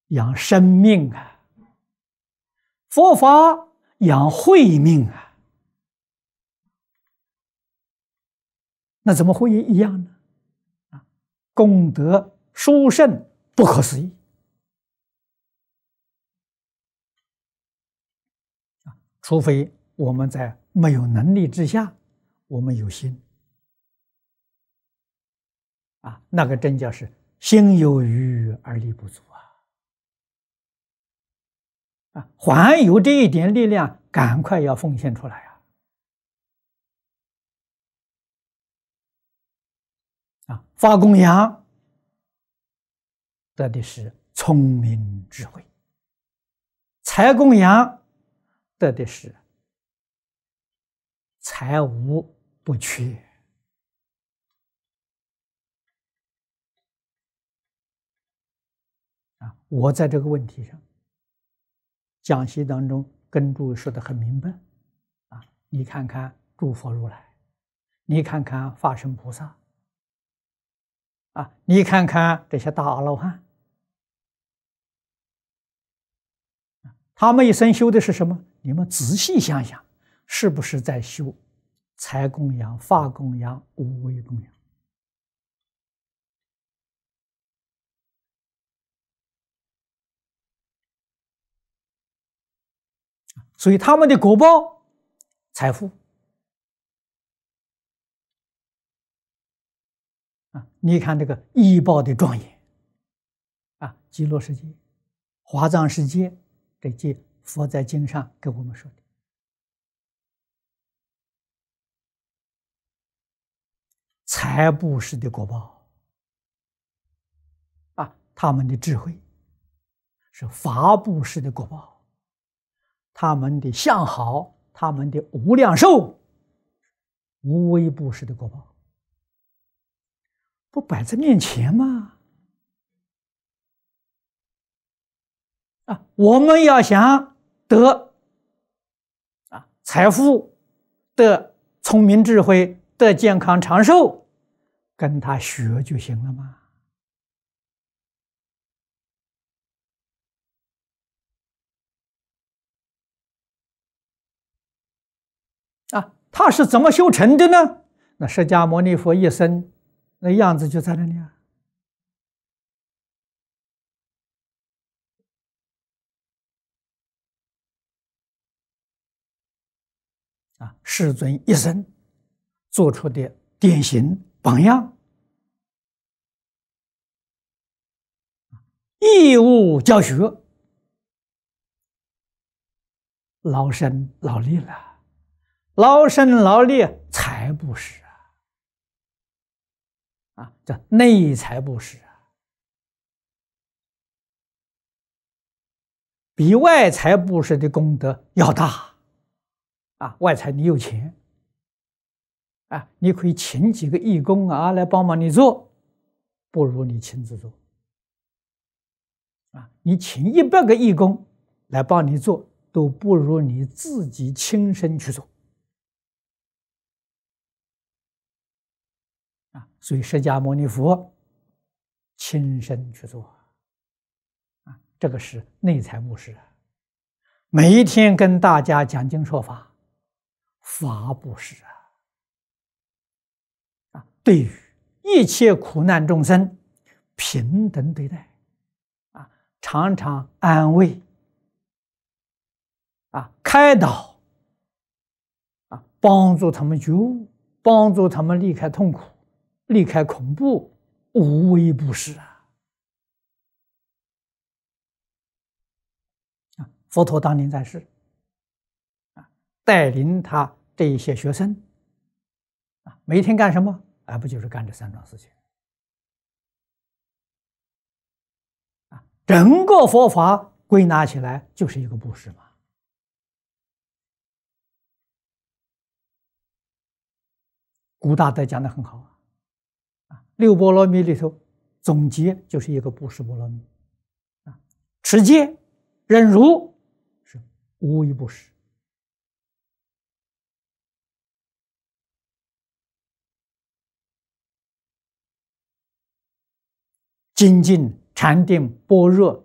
养生命啊，佛法养慧命啊，那怎么会一样呢？功德殊胜，不可思议除非我们在没有能力之下，我们有心那个真叫是心有余而力不足还有这一点力量，赶快要奉献出来发供养得的是聪明智慧，财供养得的是财无不缺我在这个问题上，讲习当中跟诸位说的很明白你看看诸佛如来，你看看法身菩萨你看看这些大阿罗汉，他们一生修的是什么？你们仔细想想，是不是在修财供养、法供养、无为供养？所以他们的果报、财富你看这个医报的庄严极乐世界、华藏世界，这些佛在经上跟我们说的，财布施的果报他们的智慧是法布施的果报，他们的相好，他们的无量寿，无微布施的果报，不摆在面前吗？我们要想得财富，得聪明智慧，得健康长寿，跟他学就行了吗？他是怎么修成的呢？那释迦牟尼佛一生那样子就在那里世尊一生做出的典型榜样，义务教学，劳身劳力了，劳身劳力财布施叫内财布施比外财布施的功德要大外财你有钱你可以请几个义工来帮忙你做，不如你亲自做你请100个义工来帮你做，都不如你自己亲身去做所以释迦牟尼佛亲身去做这个是内财布施每一天跟大家讲经说法，法布施对于一切苦难众生平等对待常常安慰开导帮助他们觉悟，帮助他们离开痛苦，离开恐怖，无微不施佛陀当年在世带领他这一些学生每天干什么不就是干这3桩事情整个佛法归纳起来就是一个布施嘛古大德讲得很好六波罗蜜里头总结就是一个布施波罗蜜持戒、忍辱是无为布施，精进、禅定、般若